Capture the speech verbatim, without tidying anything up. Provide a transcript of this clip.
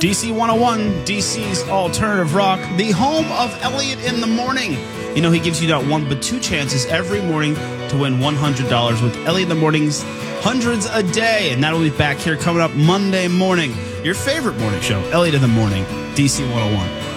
D C one oh one, D C's alternative rock, the home of Elliot in the Morning. You know, he gives you not one but two chances every morning to win one hundred dollars with Elliot in the Morning's Hundreds a Day. And that'll be back here coming up Monday morning. Your favorite morning show, Elliot in the Morning, D C one oh one.